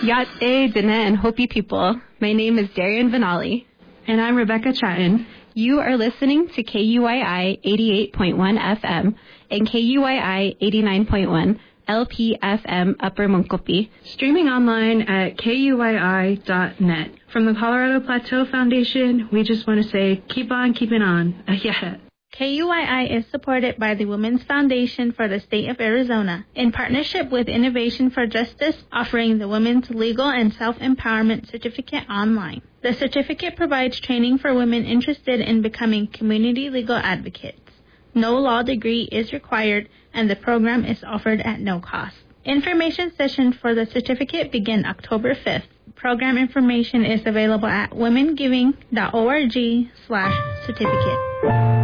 Yate, Dine, and Hopi people. My name is Darian Vanali. And I'm Rebecca Chatton. You are listening to KUYI 88.1 FM and KUYI 89.1 LPFM Upper Montgomery. Streaming online at KUYI.net. From the Colorado Plateau Foundation, we just want to say, keep on keeping on. Yeah. KUYI is supported by the Women's Foundation for the State of Arizona in partnership with Innovation for Justice, offering the Women's Legal and Self-Empowerment Certificate online. The certificate provides training for women interested in becoming community legal advocates. No law degree is required, and the program is offered at no cost. Information sessions for the certificate begin October 5th. Program information is available at womengiving.org/certificate.